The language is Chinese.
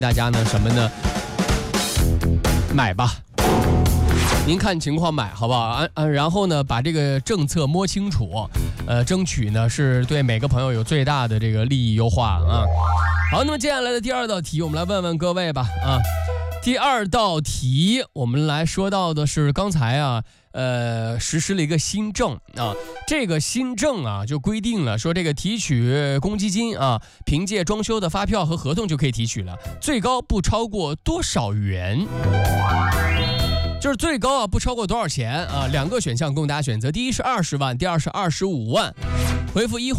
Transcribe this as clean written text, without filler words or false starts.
大家呢什么呢？买吧，您看情况买好不好？然后呢，把这个政策摸清楚，争取呢是对每个朋友有最大的这个利益优化啊。好，那么接下来的第二道题，我们来问问各位吧啊。第二道题，我们来说到的是刚才啊，实施了一个新政啊。这个新政啊，就规定了说，这个提取公积金啊，凭借装修的发票和合同就可以提取了，最高不超过多少元？就是最高啊，不超过多少钱啊？两个选项供大家选择，第一是20万，第二是25万。回复一